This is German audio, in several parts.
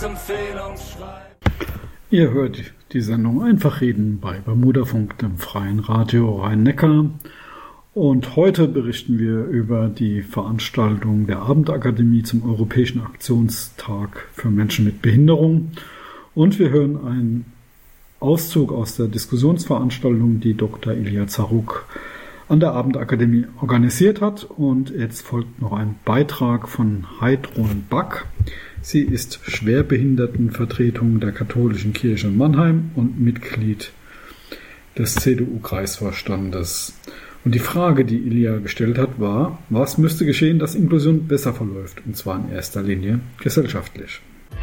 Ihr hört die Sendung Einfach reden bei Bermudafunk, dem freien Radio Rhein-Neckar. Und heute berichten wir über die Veranstaltung der Abendakademie zum Europäischen Aktionstag für Menschen mit Behinderung. Und wir hören einen Auszug aus der Diskussionsveranstaltung, die Dr. Ilya Zaruk an der Abendakademie organisiert hat. Und jetzt folgt noch ein Beitrag von Heidrun Back. Sie ist Schwerbehindertenvertretung der Katholischen Kirche in Mannheim und Mitglied des CDU-Kreisvorstandes. Und die Frage, die Ilya gestellt hat, war, was müsste geschehen, dass Inklusion besser verläuft, und zwar in erster Linie gesellschaftlich.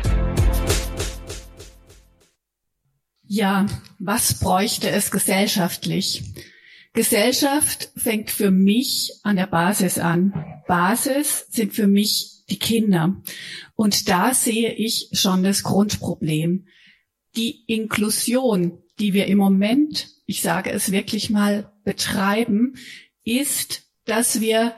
Ja, was bräuchte es gesellschaftlich? Gesellschaft fängt für mich an der Basis an. Basis sind für mich die Kinder. Und da sehe ich schon das Grundproblem. Die Inklusion, die wir im Moment, ich sage es wirklich mal, betreiben, ist, dass wir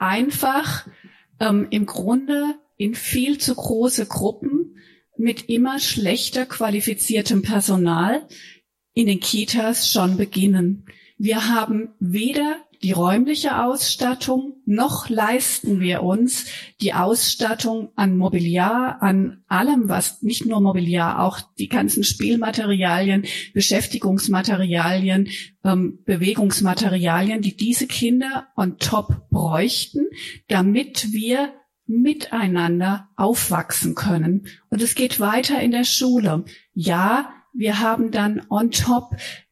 einfach im Grunde in viel zu große Gruppen mit immer schlechter qualifiziertem Personal in den Kitas schon beginnen. Wir haben weder die räumliche Ausstattung, noch leisten wir uns die Ausstattung an Mobiliar, an allem, was nicht nur Mobiliar, auch die ganzen Spielmaterialien, Beschäftigungsmaterialien, Bewegungsmaterialien, die diese Kinder on top bräuchten, damit wir miteinander aufwachsen können. Und es geht weiter in der Schule. Ja, wir haben dann on top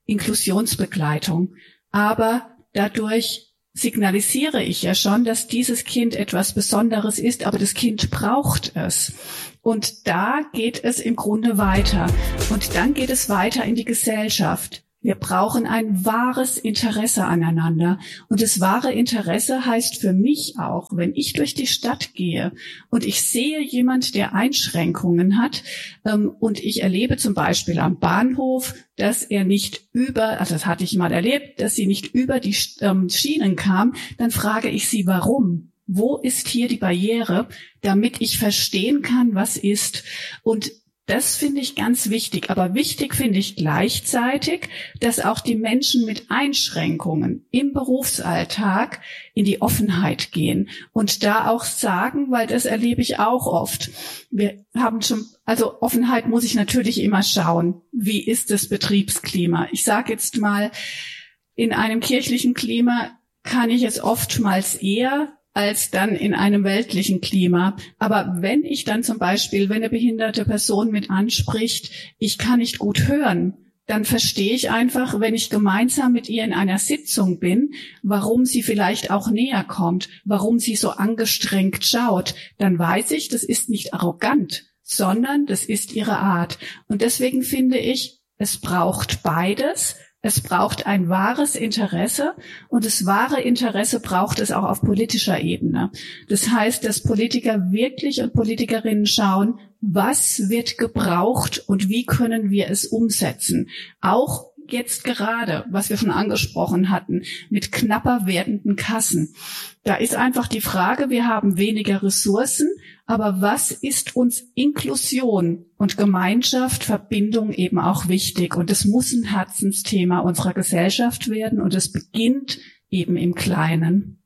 Inklusionsbegleitung, aber dadurch signalisiere ich ja schon, dass dieses Kind etwas Besonderes ist, aber das Kind braucht es. Und da geht es im Grunde weiter. Und dann geht es weiter in die Gesellschaft. Wir brauchen ein wahres Interesse aneinander. Und das wahre Interesse heißt für mich auch, wenn ich durch die Stadt gehe und ich sehe jemand, der Einschränkungen hat, und ich erlebe zum Beispiel am Bahnhof, dass er nicht also das hatte ich mal erlebt, dass sie nicht über die Schienen kam, dann frage ich sie, warum? Wo ist hier die Barriere, damit ich verstehen kann, was ist? Und das finde ich ganz wichtig. Aber wichtig finde ich gleichzeitig, dass auch die Menschen mit Einschränkungen im Berufsalltag in die Offenheit gehen und da auch sagen, weil das erlebe ich auch oft. Wir haben also Offenheit muss ich natürlich immer schauen. Wie ist das Betriebsklima? Ich sage jetzt mal, in einem kirchlichen Klima kann ich es oftmals eher als dann in einem weltlichen Klima. Aber wenn ich dann zum Beispiel, wenn eine behinderte Person mit anspricht, ich kann nicht gut hören, dann verstehe ich einfach, wenn ich gemeinsam mit ihr in einer Sitzung bin, warum sie vielleicht auch näher kommt, warum sie so angestrengt schaut. Dann weiß ich, das ist nicht arrogant, sondern das ist ihre Art. Und deswegen finde ich, es braucht beides. Es braucht ein wahres Interesse und das wahre Interesse braucht es auch auf politischer Ebene. Das heißt, dass Politiker wirklich und Politikerinnen schauen, was wird gebraucht und wie können wir es umsetzen. Auch jetzt gerade, was wir schon angesprochen hatten, mit knapper werdenden Kassen. Da ist einfach die Frage, wir haben weniger Ressourcen, aber was ist uns Inklusion und Gemeinschaft, Verbindung eben auch wichtig? Und es muss ein Herzensthema unserer Gesellschaft werden und es beginnt eben im Kleinen.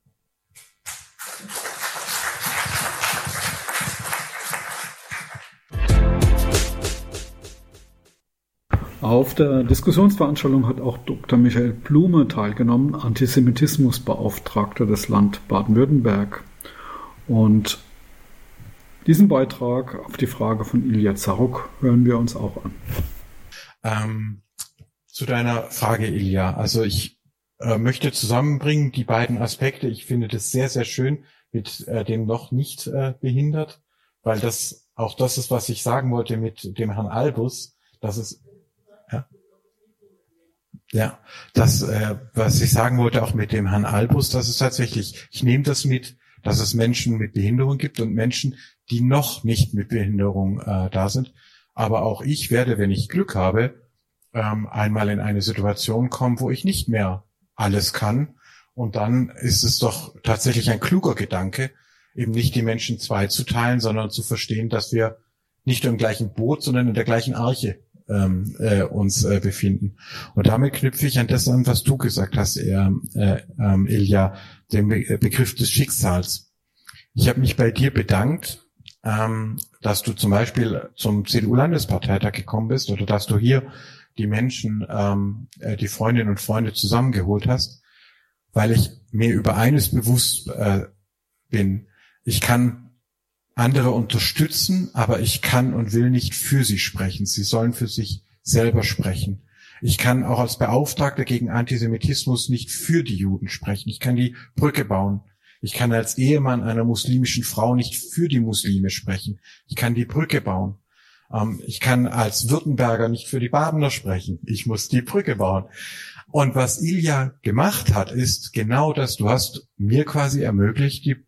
Auf der Diskussionsveranstaltung hat auch Dr. Michael Blume teilgenommen, Antisemitismusbeauftragter des Land Baden-Württemberg. Und diesen Beitrag auf die Frage von Ilya Zaruk hören wir uns auch an. Zu deiner Frage, Ilya. Also ich möchte zusammenbringen die beiden Aspekte. Ich finde das sehr, sehr schön mit dem noch nicht behindert, weil das auch das ist, was ich sagen wollte mit dem Herrn Albus, dass es was ich sagen wollte auch mit dem Herrn Albus, das ist tatsächlich, ich nehme das mit, dass es Menschen mit Behinderung gibt und Menschen, die noch nicht mit Behinderung da sind. Aber auch ich werde, wenn ich Glück habe, einmal in eine Situation kommen, wo ich nicht mehr alles kann. Und dann ist es doch tatsächlich ein kluger Gedanke, eben nicht die Menschen zweizuteilen, sondern zu verstehen, dass wir nicht nur im gleichen Boot, sondern in der gleichen Arche uns befinden. Und damit knüpfe ich an das an, was du gesagt hast, Ilja, den Begriff des Schicksals. Ich habe mich bei dir bedankt, dass du zum Beispiel zum CDU-Landesparteitag gekommen bist oder dass du hier die Menschen, die Freundinnen und Freunde zusammengeholt hast, weil ich mir über eines bewusst bin. Ich kann andere unterstützen, aber ich kann und will nicht für sie sprechen. Sie sollen für sich selber sprechen. Ich kann auch als Beauftragter gegen Antisemitismus nicht für die Juden sprechen. Ich kann die Brücke bauen. Ich kann als Ehemann einer muslimischen Frau nicht für die Muslime sprechen. Ich kann die Brücke bauen. Ich kann als Württemberger nicht für die Badener sprechen. Ich muss die Brücke bauen. Und was Ilja gemacht hat, ist genau das. Du hast mir quasi ermöglicht, die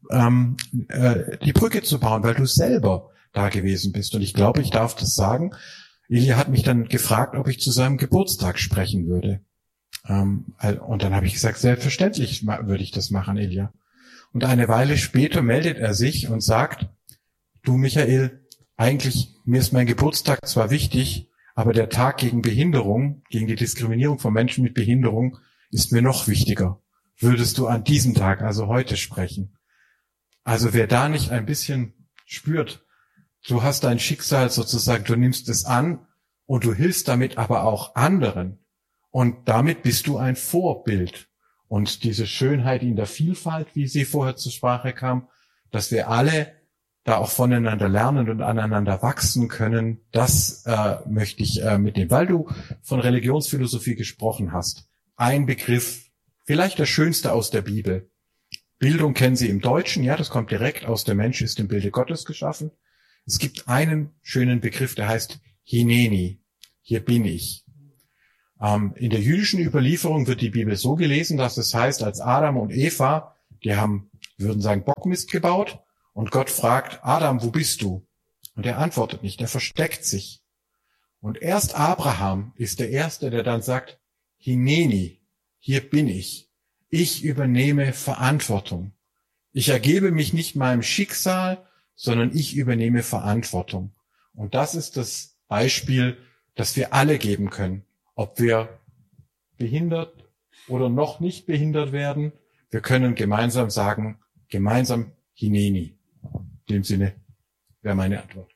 Brücke zu bauen, weil du selber da gewesen bist. Und ich glaube, ich darf das sagen. Ilja hat mich dann gefragt, ob ich zu seinem Geburtstag sprechen würde. Und dann habe ich gesagt, selbstverständlich würde ich das machen, Ilja. Und eine Weile später meldet er sich und sagt, du Michael, eigentlich, mir ist mein Geburtstag zwar wichtig, aber der Tag gegen Behinderung, gegen die Diskriminierung von Menschen mit Behinderung, ist mir noch wichtiger. Würdest du an diesem Tag, also heute, sprechen? Also wer da nicht ein bisschen spürt, du hast dein Schicksal sozusagen, du nimmst es an und du hilfst damit aber auch anderen. Und damit bist du ein Vorbild. Und diese Schönheit in der Vielfalt, wie sie vorher zur Sprache kam, dass wir alle da auch voneinander lernen und aneinander wachsen können, das möchte ich mitnehmen. Weil du von Religionsphilosophie gesprochen hast. Ein Begriff, vielleicht der schönste aus der Bibel. Bildung kennen Sie im Deutschen, ja, das kommt direkt aus der Mensch ist im Bilde Gottes geschaffen. Es gibt einen schönen Begriff, der heißt Hineni. Hier bin ich. In der jüdischen Überlieferung wird die Bibel so gelesen, dass es heißt, als Adam und Eva, die haben, wir würden sagen, Bockmist gebaut, und Gott fragt, Adam, wo bist du? Und er antwortet nicht, er versteckt sich. Und erst Abraham ist der Erste, der dann sagt, Hineni, hier bin ich. Ich übernehme Verantwortung. Ich ergebe mich nicht meinem Schicksal, sondern ich übernehme Verantwortung. Und das ist das Beispiel, das wir alle geben können. Ob wir behindert oder noch nicht behindert werden, wir können gemeinsam sagen, gemeinsam Hineni. In dem Sinne wäre meine Antwort.